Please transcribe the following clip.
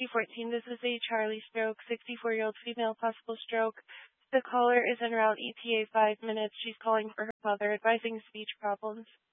214. This is a Charlie stroke, 64-year-old female, possible stroke. The caller is en route ETA 5 minutes. She's calling for her mother, advising speech problems.